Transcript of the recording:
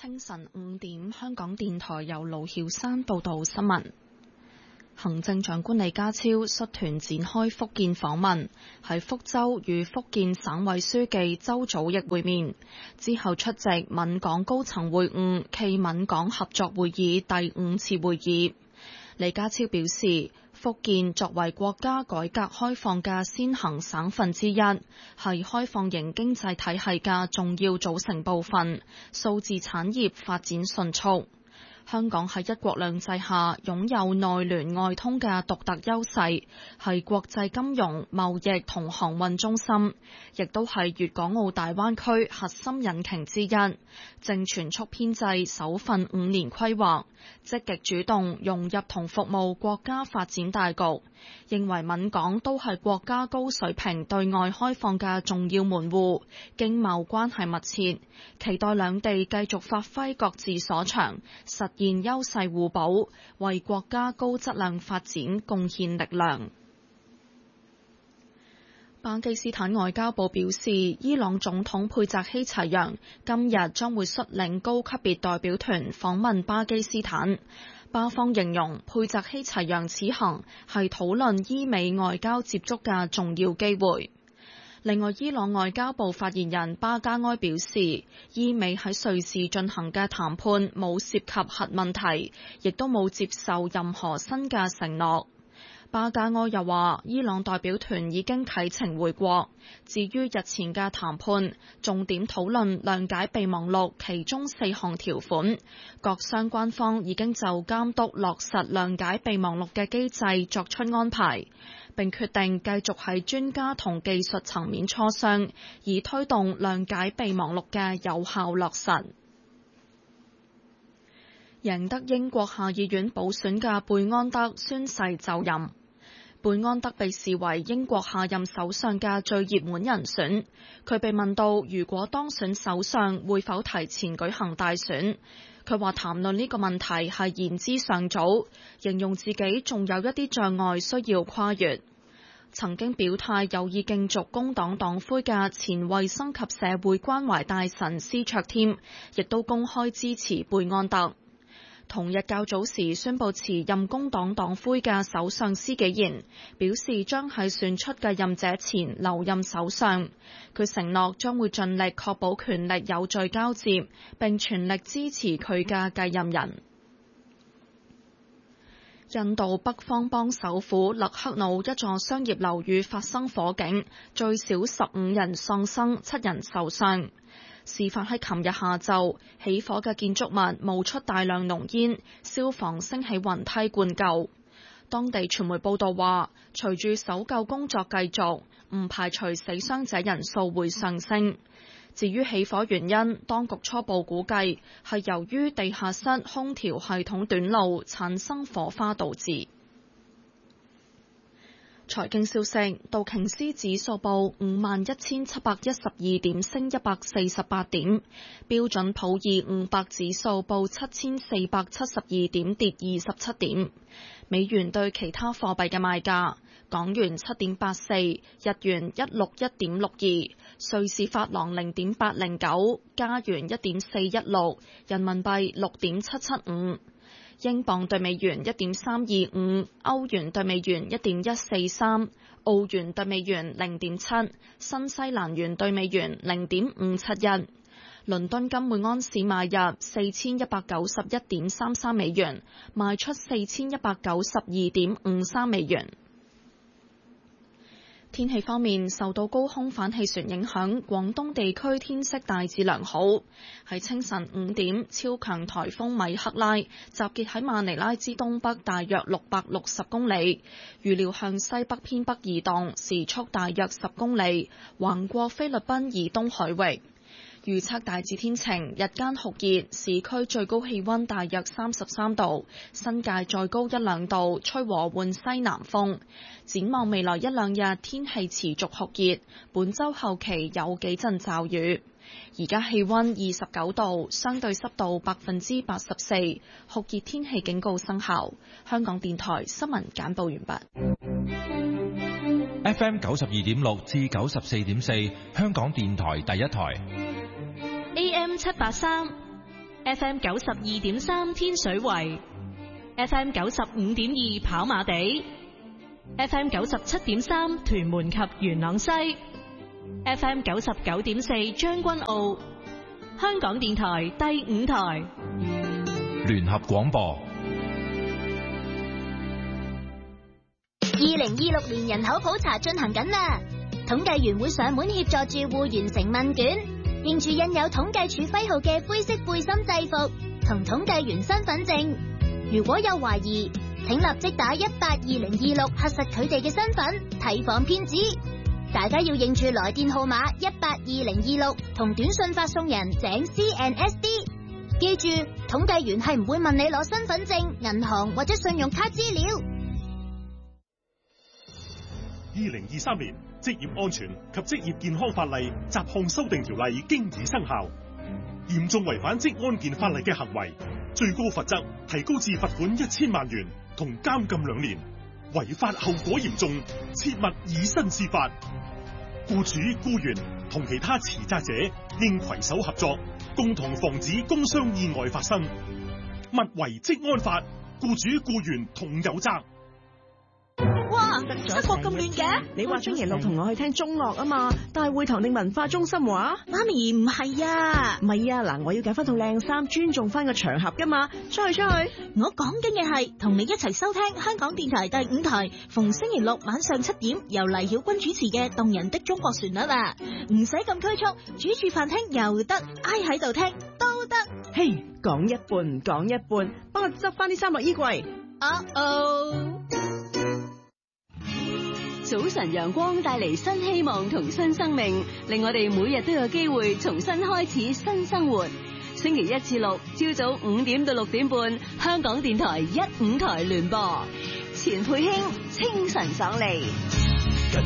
清晨5點，香港電台由盧曉山報道新聞。行政長官李家超率團展開福建訪問，喺福州與福建省委書記周祖益會面，之後出席閩港高層會晤暨閩港合作會議第5次會議。李家超表示，福建作為國家改革開放嘅先行省份之一，係開放型經濟體系嘅重要組成部分，數字產業發展迅速。香港喺一國兩制下擁有內聯外通嘅獨特優勢，係國際金融、貿易同航運中心，亦都係粵港澳大灣區核心引擎之一。正全速編製首份5年規劃，積極主動融入同服務國家發展大局，認為閩港都係國家高水平對外開放嘅重要門戶，經貿關係密切，期待兩地繼續發揮各自所長，實現優勢互補，為國家高質量發展貢獻力量。巴基斯坦外交部表示，伊朗總統佩澤希齊揚今日將會率領高級別代表團訪問巴基斯坦。巴方形容佩澤希齊揚此行係討論伊美外交接觸嘅重要機會。另外，伊朗外交部發言人巴加埃表示，伊美喺瑞士進行嘅談判冇涉及核問題，亦都冇接受任何新嘅承諾。巴加埃又話，伊朗代表團已經啟程回國。至於日前嘅談判，重點討論諒解備忘錄其中4項條款，各相關方已經就監督落實諒解備忘錄嘅機制作出安排，並決定繼續喺專家同技術層面磋商，以推動諒解備忘錄嘅有效落實。贏得英國下議院補選嘅貝安德宣誓就任。貝安德被視為英國下任首相嘅最熱門人選。佢被問到如果當選首相會否提前舉行大選，佢話談論呢個問題係言之尚早，形容自己仲有一啲障礙需要跨越。曾經表態有意競逐工黨黨魁嘅前衛生及社會關懷大臣施卓添，亦都公開支持貝安德。同日較早時宣布辭任工黨黨魁嘅首相施紀賢表示將喺選出繼任者前留任首相。佢承諾將會盡力確保權力有序交接，並全力支持佢嘅繼任人。印度北方邦首府勒克努一座商業樓宇發生火警，最少15人喪生，7人受傷。事發喺琴日下晝，起火嘅建築物冒出大量濃煙，消防升起雲梯灌救。當地傳媒報道話，隨住搜救工作繼續，唔排除死傷者人數會上升。至於起火原因，當局初步估計係由於地下室空調系統短路產生火花導致。財經消息，道瓊斯指數報51,712點，升148點；標準普爾500指數報7,472點，跌27點。美元對其他貨幣嘅賣價：港元7.84，日元161.62，瑞士法郎0.809，加元1.416，人民幣6.775。英鎊對美元1.325，歐元對美元1.143，澳元對美元0.7，新西蘭元對美元0.571。倫敦金每安士買入4191.33美元，賣出4192.53美元。天氣方面，受到高空反氣旋影響，廣東地區天色大致良好。喺清晨5點，超強颱風米克拉集結喺馬尼拉之東北大約660公里，預料向西北偏北移動，時速大約10公里，橫過菲律賓以東海域。預測大致天晴，日間酷熱，市區最高氣溫大約33度，新界再高1-2度，吹和緩西南風。展望未來1-2日，天氣持續酷熱，本週後期有幾陣驟雨。而家氣溫29度，相對濕度84%，酷熱天氣警告生效。香港電台新聞簡報完畢。 FM 92.6至94.4，香港電台第一台。 AM 783， FM 92.3天水圍，FM 95.2跑馬地，FM 97.3屯門及元朗西，FM 99.4將軍澳，香港電台第5台聯合廣播。 2026年人口普查進行緊啦，統計員會上門協助住戶完成問卷，認住印有統計處徽號嘅灰色背心制服同統計員身份證。如果有懷疑，請立即打182026核實佢哋嘅身份，提防騙子。大家要認住來電號碼182026同短信發送人井 CNSD。記住，統計員係唔會問你攞身份證、銀行或者信用卡資料。 2023年職業安全及職業健康法例雜項修訂條例經已生效，嚴重違反職安健法例嘅行為，最高罰則提高至罰款1000萬元同監禁2年，違法後果嚴重，切勿以身試法。僱主、僱員同其他持責者應攜手合作，共同防止工傷意外發生。勿違職安法，僱主僱員同有責。 哇！七國咁亂嘅，你話星期六同我去聽中樂啊嘛？大會堂定文化中心話？媽咪唔係啊，唔係啊，嗱，我要揀翻套靚衫，尊重翻個場合噶嘛。出去， 我講緊嘅係同你一齊收聽香港電台第5台，逢星期六晚上7點由黎曉君主持嘅動人的中國旋律啊！唔使咁拘束，煮住飯聽又得，挨喺度聽都得。 嘿，講一半，幫我執翻啲衫落衣櫃。 早晨陽光帶嚟新希望同新生命，令我哋每日都有機會重新開始新生活。星期1至6朝早5點到6點半，香港電台15台聯播，錢佩卿清晨爽利。